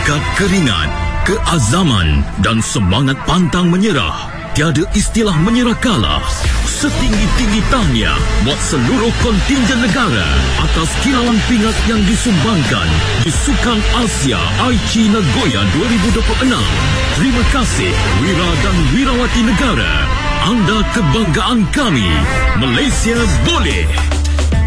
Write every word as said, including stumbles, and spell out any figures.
Berkat keringat, keazaman dan semangat pantang menyerah, tiada istilah menyerah kalah. Setinggi-tinggi tahniah buat seluruh kontingen negara atas kilauan pingat yang disumbangkan di Sukan Asia Aichi Nagoya dua ribu dua puluh enam. Terima kasih Wira dan Wirawati negara. Anda kebanggaan kami. Malaysia boleh.